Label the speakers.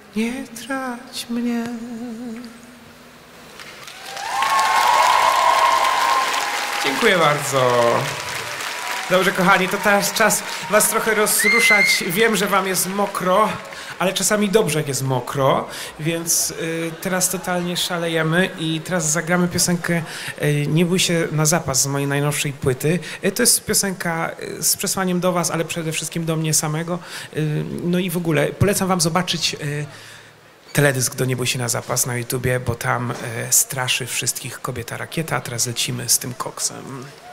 Speaker 1: nie trać mnie. Dziękuję bardzo. Dobrze, kochani, to teraz czas was trochę rozruszać. Wiem, że wam jest mokro, ale czasami dobrze, jak jest mokro, więc teraz totalnie szalejemy i teraz zagramy piosenkę Nie bój się na zapas z mojej najnowszej płyty. To jest piosenka z przesłaniem do was, ale przede wszystkim do mnie samego. No i w ogóle polecam wam zobaczyć teledysk do Nie bój się na zapas na YouTubie, bo tam straszy wszystkich kobieta rakieta, a teraz lecimy z tym koksem.